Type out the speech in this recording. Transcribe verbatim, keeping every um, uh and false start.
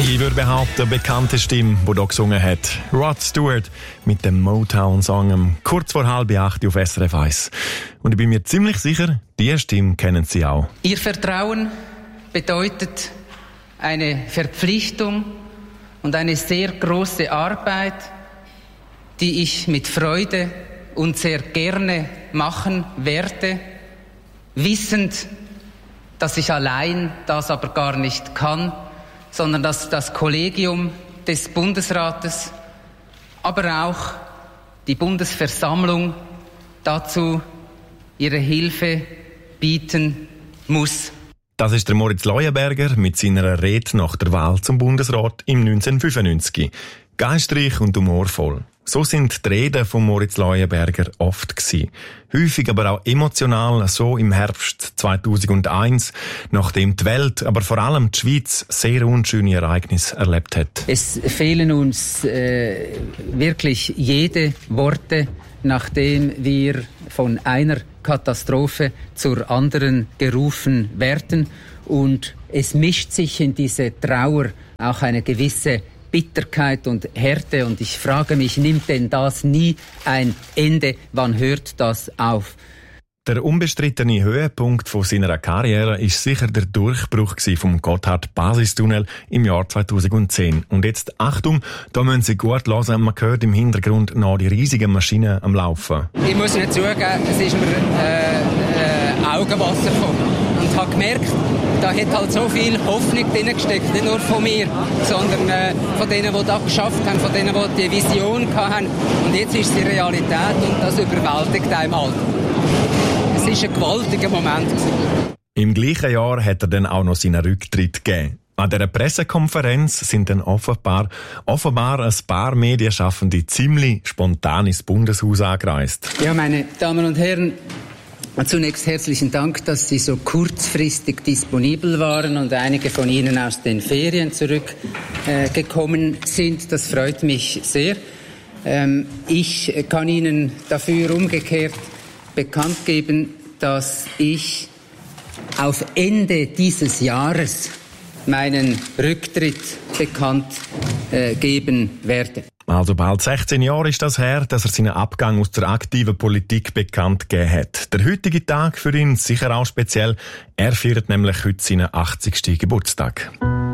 Ich würde behaupten, eine bekannte Stimme, die hier gesungen hat. Rod Stewart mit dem Motown-Song kurz vor halb acht auf S R F eins. Und ich bin mir ziemlich sicher, diese Stimme kennen Sie auch. Ihr Vertrauen bedeutet eine Verpflichtung und eine sehr große Arbeit, die ich mit Freude und sehr gerne machen werde, wissend, dass ich allein das aber gar nicht kann, sondern dass das Kollegium des Bundesrates, aber auch die Bundesversammlung dazu ihre Hilfe bieten muss. Das ist der Moritz Leuenberger mit seiner Rede nach der Wahl zum Bundesrat im neunzehnhundertfünfundneunzig. Geistreich und humorvoll. So sind die Reden von Moritz Leuenberger oft gewesen. Häufig aber auch emotional, so im Herbst zweitausendeins, nachdem die Welt, aber vor allem die Schweiz, sehr unschöne Ereignisse erlebt hat. Es fehlen uns äh, wirklich jede Worte, nachdem wir von einer Katastrophe zur anderen gerufen werden. Und es mischt sich in diese Trauer auch eine gewisse Bitterkeit und Härte, und ich frage mich, nimmt denn das nie ein Ende? Wann hört das auf? Der unbestrittene Höhepunkt von seiner Karriere ist sicher der Durchbruch vom Gotthard-Basistunnel im Jahr zweitausendzehn. Und jetzt, Achtung, da müssen Sie gut hören, man hört im Hintergrund noch die riesigen Maschinen am Laufen. Ich muss Ihnen zugeben, es ist mir äh, äh, Augenwasser gekommen. Und habe gemerkt, da hat halt so viel Hoffnung drin gesteckt, nicht nur von mir, sondern äh, von denen, die das geschafft haben, von denen, die die Vision hatten. Und jetzt ist sie Realität und das überwältigt einem halt. Es war ein gewaltiger Moment. Im gleichen Jahr hat er dann auch noch seinen Rücktritt gegeben. An dieser Pressekonferenz sind dann offenbar, offenbar ein paar Medienschaffende ziemlich spontan ins Bundeshaus angereist. Ja, meine Damen und Herren, zunächst herzlichen Dank, dass Sie so kurzfristig disponibel waren und einige von Ihnen aus den Ferien zurückgekommen äh, sind. Das freut mich sehr. Ähm, ich kann Ihnen dafür umgekehrt bekannt geben, dass ich auf Ende dieses Jahres meinen Rücktritt bekannt äh, geben werde. Also bald sechzehn Jahre ist das her, dass er seinen Abgang aus der aktiven Politik bekannt gegeben hat. Der heutige Tag für ihn sicher auch speziell. Er feiert nämlich heute seinen achtzigsten Geburtstag.